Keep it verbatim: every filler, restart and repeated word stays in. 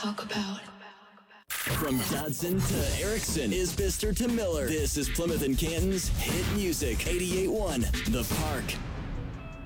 talk about. From Dodson to Erickson, Isbister to Miller, this is Plymouth and Canton's hit music. eighty-eight point one, The Park.